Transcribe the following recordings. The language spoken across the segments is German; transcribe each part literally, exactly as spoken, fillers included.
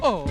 Oh.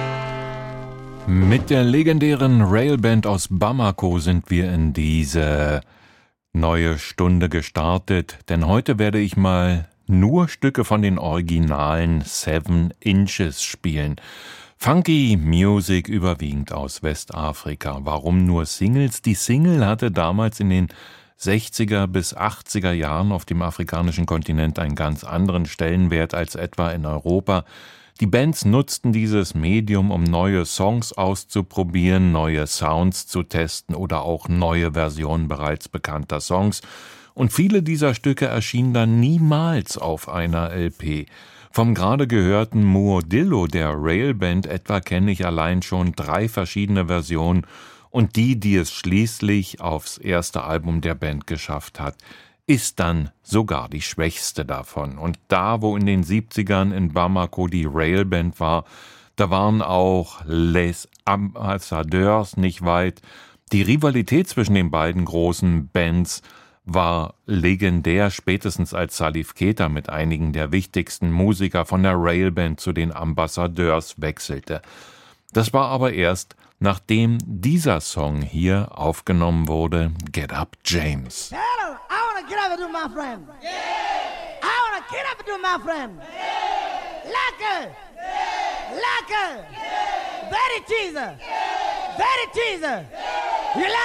Mit der legendären Railband aus Bamako sind wir in diese neue Stunde gestartet, denn heute werde ich mal nur Stücke von den originalen Seven Inches spielen. Funky Music überwiegend aus Westafrika. Warum nur Singles? Die Single hatte damals in den sechziger bis achtziger Jahren auf dem afrikanischen Kontinent einen ganz anderen Stellenwert als etwa in Europa. Die Bands nutzten dieses Medium, um neue Songs auszuprobieren, neue Sounds zu testen oder auch neue Versionen bereits bekannter Songs. Und viele dieser Stücke erschienen dann niemals auf einer L P. Vom gerade gehörten Muodillo der Railband etwa kenne ich allein schon drei verschiedene Versionen und die, die es schließlich aufs erste Album der Band geschafft hat, ist dann sogar die schwächste davon. Und da, wo in den siebzigern in Bamako die Railband war, da waren auch Les Ambassadeurs nicht weit. Die Rivalität zwischen den beiden großen Bands war legendär, spätestens als Salif Keita mit einigen der wichtigsten Musiker von der Railband zu den Ambassadeurs wechselte. Das war aber erst, nachdem dieser Song hier aufgenommen wurde, Get Up James. Hello, I wanna get up and do my friend. Yeah. I wanna get up and do my friend. Yeah. Laka. Yeah. Laka. Yeah. Very teaser. Yeah. Very teaser. Yeah. You like